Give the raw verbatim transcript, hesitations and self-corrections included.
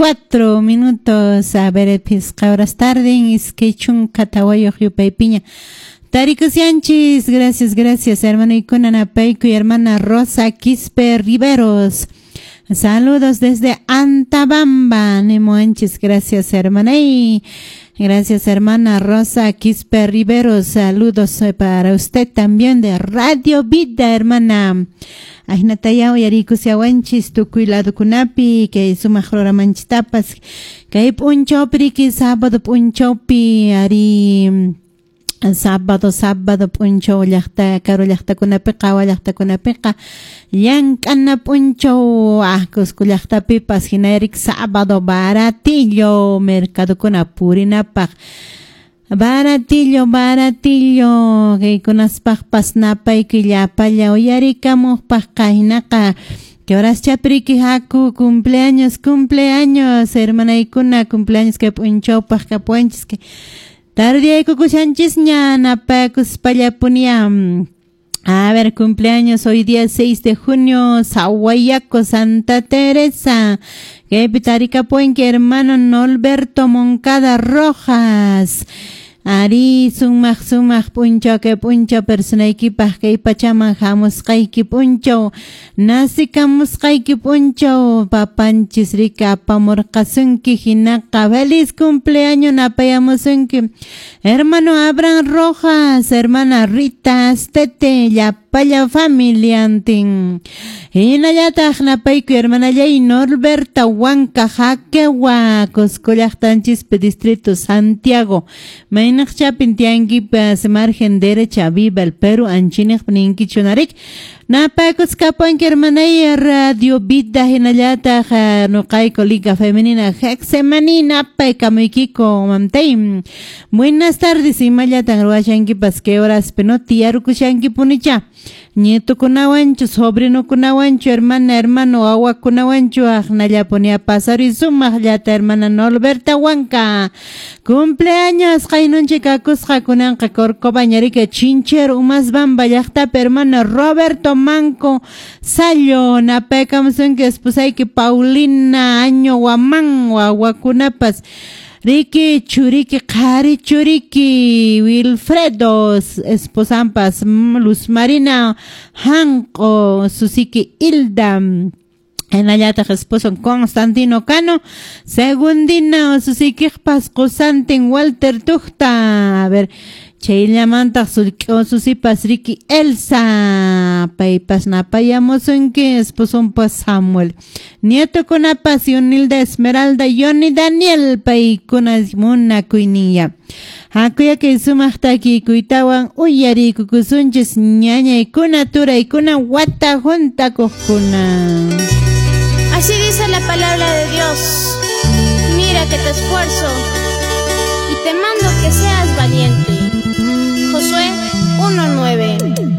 cuatro minutos. A ver, pisca horas tarde. Es que chun catawayo piña. Tarico Sánchez, gracias, gracias, hermano Icona Peico y hermana Rosa Quispe Riveros. Saludos desde Antabamba, Nemo Anches, gracias, hermana. Y gracias, hermana Rosa Quispe Riveros. Saludos para usted también de Radio Vida, hermana. Ajnataya Oyarico Siawanchis, Tucuilado Cunapi, que suma Jora Manchitapas, que hay punchopi, que sábado punchopi, ari. Sábado, sábado, puncho, llakta, caro llakta kunapiqa, llakta kunapiqa, llankana puncho, ajcos llakta pipas, generic sábado, baratillo, mercado kunapurinapaq, baratillo, baratillo, que kunaspaq pasnapa y que llapalla, oyaricamos pascainaca, que horas chapriqui haku, cumpleaños, cumpleaños, hermana y kuna, cumpleaños que puncho, pasca puenches que tarde cucuchanchis ñana pacus pallapuniam. A ver, cumpleaños hoy día seis de junio, Sahuayaco, Santa Teresa. Que pitarica puenque hermano Norberto Moncada Rojas. Ari sumach sumach puncho que puncho persona equipas que pachama jamos que puncho nasi kamus que puncho papanchis rica pamorcasunki jinaka feliz cumpleaños napayamusunki hermano Abraham Rojas, hermana Rita Tete ya paya familia antin hinayata napaiku hermana yay Norberta Huanca Jaquewa Coscollachtanchis distrito Santiago Mainak chapintiangi pas margen derecha viva el Perú anchinek ninki chunarik napacos capan que hermana y Radio Vida hinayata no caiko liga femenina hexemanina peca mikiko mamteim. Buenas tardes y mayata ruachangi pas que horas penotia rukushangi punicha nieto kunawancho sobrino kunawancho hermana hermano agua kunawancho ajnaya ponía pasar y suma yata hermana Norberta Huanca cumpleaños kainon chica cusca kunan kakorko bañarique chincher umas bamba yachta hermana Roberto Manco Sallo napecamsun que esposay que Paulina año guamán guacunapas Ricky Churiqui Cari Churiqui Wilfredo esposampas Luz Marina Hanco Susiki Hilda en allata esposo Constantino Cano segundino Susiki Pasco Santin Walter Tuchta a ver Cheila manta susipas Ricky Elsa paipas napayamos en que esposo pues Samuel nieto con pasión Hilda Esmeralda Johnny Daniel pay con asmuna cuinilla hakuya que sumachta aquí cuitawan uyari kukusunches ñaña y kunatura y kuna wata junta cojuna. Así dice la palabra de Dios. Mira que te esfuerzo y te mando que seas valiente. Josué uno nueve.